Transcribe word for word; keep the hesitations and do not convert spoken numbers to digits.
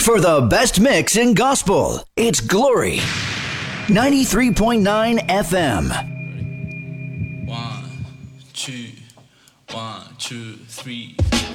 For the best mix in gospel, it's Glory ninety-three point nine F M. One, two, one, two, three.